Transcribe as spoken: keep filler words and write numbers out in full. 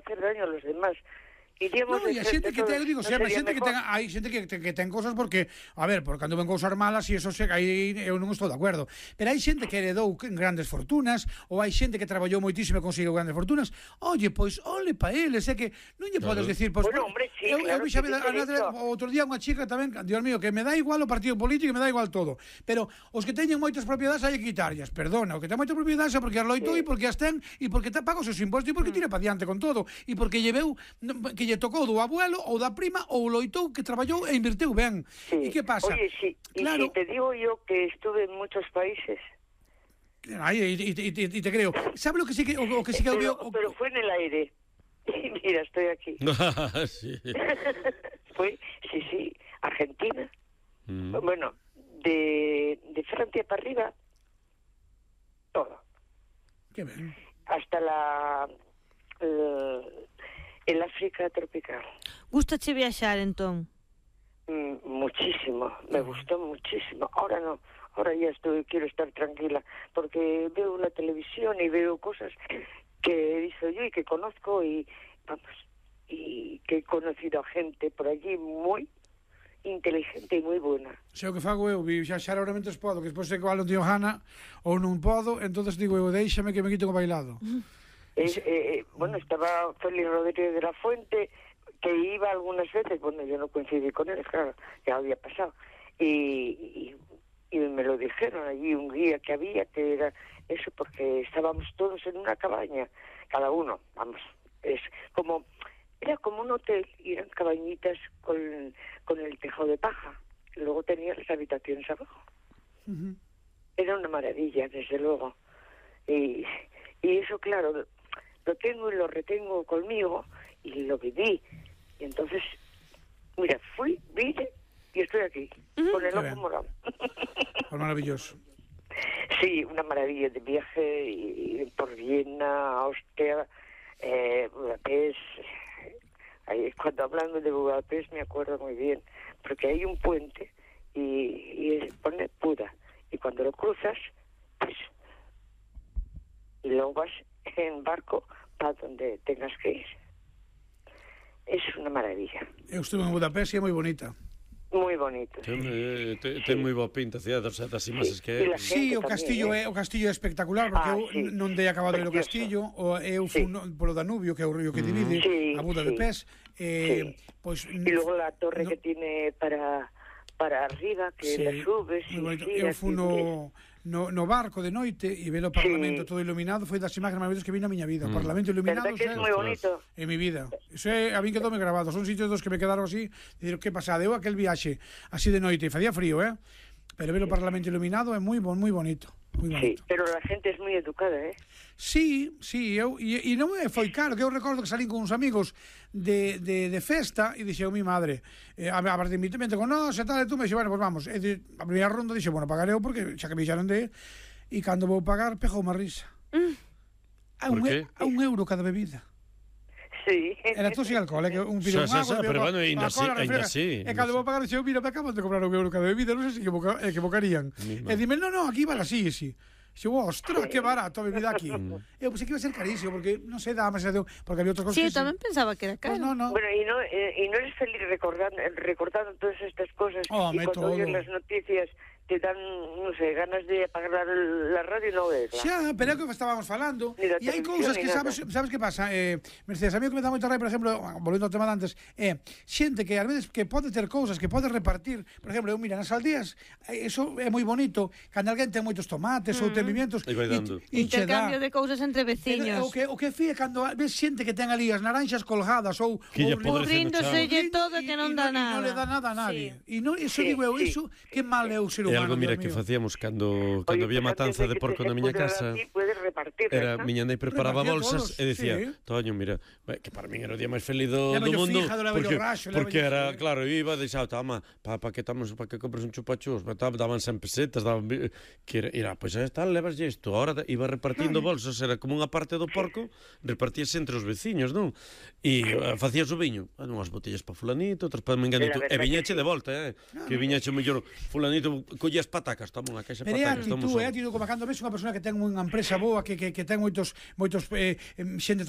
facer daño a los demás. No, e a xente que ten, digo, sempre, xente que ten, hai xente que, que ten cosas porque, a ver, porque cando ven cousas malas e eso se aí eu non estou de acordo. Pero hai xente que heredou grandes fortunas ou hai xente que traballou moitísimo e conseguiu grandes fortunas. Oye, pois, ole pa eles, é que non lle podes dicir, pois, bueno, hombre, sí, eu, claro, eu xa outro día unha chica tamén, Dios mío, que me dá igual o partido político e me dá igual todo. Pero os que teñen moitas propiedades hai que quitarllas, perdona, o que ten moitas propiedades é porque as loitou e porque as ten e porque te paga os seus impostos e porque tira pa diante con todo e porque lle veu que lle tocou do abuelo ou da prima ou loitou que traballou e inverteu ben. Sí. E que pasa? Oye, sí, claro. Y si te digo yo que estuve en muchos países. Ay, y, y, y, y te creo. ¿Sabes lo que sí que o, o que sí que pero, veo? Pero fue en el aire. Y mira, estoy aquí. Sí. Fue, sí, sí, Argentina. Mm. Bueno, de, de Francia para arriba, todo. Qué bien. Hasta la... la el África tropical. Gústache viaxar, entón? Mm, muchísimo, me gustó muchísimo. Ahora no, ahora ya estoy, quiero estar tranquila, porque veo la televisión y veo cosas que hizo yo y que conozco y, vamos, y que he conocido a gente por allí muy inteligente e moi buena. Se o que fago eu, viaxar ahora mentres podo, que despois sei que vale un tío Hanna, ou non podo, entonces digo eu, deixame que me quito o bailado. Es, eh, bueno, estaba Félix Rodríguez de la Fuente, que iba algunas veces, bueno, yo no coincidí con él, claro, ya había pasado, y, y, y me lo dijeron allí, un guía que había, que era eso, porque estábamos todos en una cabaña, cada uno, vamos, es como, era como un hotel, y eran cabañitas con, con el tejado de paja, y luego tenía las habitaciones abajo. Uh-huh. Era una maravilla, desde luego, y, y eso, claro, lo tengo y lo retengo conmigo y lo viví. Y entonces, mira, fui, vine y estoy aquí, uh-huh. con el ojo morado. Pues maravilloso. Sí, una maravilla de viaje y, y por Viena, Austria, eh, Budapest. Ahí, cuando hablando de Budapest me acuerdo muy bien, porque hay un puente y, y pone Buda. Y cuando lo cruzas, pues, y luego vas en barco para donde tengas que ir. Es una maravilla. Eu estuve en Budapest e é moi bonita. Moi bonito. Ten, ten, ten moi boa pinta, cidade, o sea, das imaxes que é. Sí, o castillo é, o castillo é espectacular, porque ah, eu sí. non dei acabado de ver o castillo, o eu sí. fui polo Danubio, que é o río que divide sí, a Budapest, sí. eh, sí. pues, y luego la torre no, que tiene para para arriba, que sí, la subes y eu fui no, no, no barco de noite e ver o Parlamento sí. todo iluminado, foi das imagens maravillosas que vi na miña vida. Mm. O Parlamento iluminado, verdad que é moi bonito en mi vida. Eso é, a mí quedoume grabado. Son sitios dos que me quedaron así, decir, que pasada, eu aquel viaxe así de noite, facía frío, eh? Pero ver o Parlamento iluminado é moi bon, moi bonito. Muy bonito. Sí, pero la gente es moi educada, eh? Sí, sí, eu, e, e non me foi caro, que eu recordo que salín con uns amigos de, de, de festa e dixeu mi madre, eh, a, a partir de mi temento con nós e tal, e tú me dixo, bueno, pues vamos, e de, a primeira ronda dixo, bueno, pagaré eu porque xa que me dixeron de ir, e cando vou pagar, pegou unha risa. Mm. A un, a un euro cada bebida. Sí. Era todo sin alcohol, é que un pide un agua, pero bueno, ainda así, ainda así. E cando vou pagar, dixo, mira, me acaban de cobrar un euro cada bebida, non sei se equivoca, equivocarían. E dime, no, no, aquí vale así, sí. Dixo, ostras, que barato a bebida aquí. Eu pensei que iba a ser carísimo, porque, non sei, dá máis de porque había outras cosas. Sí, eu tamén pensaba que era caro. No, no. Bueno, y no, eh, y no eres feliz recordando, recordando todas estas cosas. Oh, y cuando oyes las noticias te dan, non sei, ganas de apagar la radio e non verla. Xa, pero é que estábamos falando. E hai cousas que sabes, sabes que pasa? Eh, Mercedes, a mí o que me dá moita raiva, por exemplo, volvendo ao tema de antes, é eh, xente que ás veces que pode ter cousas, que pode repartir. Por exemplo, eu mira, nas aldeas, eso é moi bonito, cando alguén ten moitos tomates mm. ou ten pimientos, e vai dando. Intercambio de cousas entre veciños. O que, o que fía cando ves xente que ten ali as naranxas colgadas ou pudríndoselle todo que non dá nada. Non le dá nada a nadie. E non, iso sí, digo eu, sí. iso, que mal é o ser humano. É algo, mira, que facíamos cando, cando había matanza de porco na miña casa. Era, miña nai preparaba bolsas e dicía, Toño, mira, que para min era o día máis feliz do, do mundo, porque, porque era, claro, iba, deixaba, tama, pa, pa que estamos, pa que compres un chupachus, daban cen pesetas, daban, que era, era pois pues, tal, levas isto, ahora iba repartindo bolsas, era como unha parte do porco, repartíase entre os veciños, non? E uh, facías o viño, unhas botellas pa fulanito, outras pa menganito, e viñache de volta, eh, que viñache mellor fulanito, collías patacas, toma unha caixa pero patacas, toma un... Pero é a actitud, é a actitud, como cando ves unha persona que ten unha empresa boa, que, que, que ten moitos, moitos eh, xente